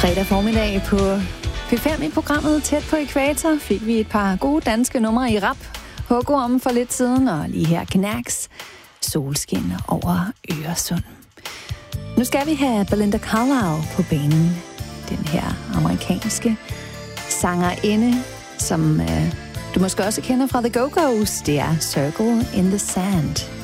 Fredag formiddag på P5 i programmet Tæt på Ækvator fik vi et par gode danske numre i rap. Hugo om for lidt siden, og lige her Knacks Solskin over Øresund. Nu skal vi have Belinda Carlisle på banen. Den her amerikanske sangerinde, som du måske også kender fra The Go-Go's. Det er Circle in the Sand.